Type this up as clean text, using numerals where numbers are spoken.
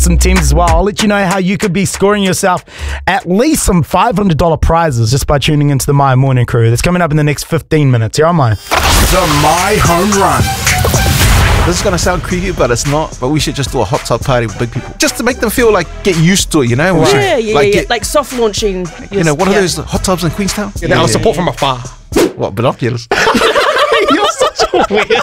some teams as well. I'll let you know how you could be scoring yourself at least some $500 prizes just by tuning into the My Morning Crew. That's coming up in the next 15 minutes. Here on My. The My Home Run. This is going to sound creepy, but it's not. But we should just do a hot tub party with big people. Just to make them feel like, get used to it, you know? Yeah. Like soft launching. You know, one of those hot tubs in Queenstown? I'll support from afar. What, binoculars? You're such a weird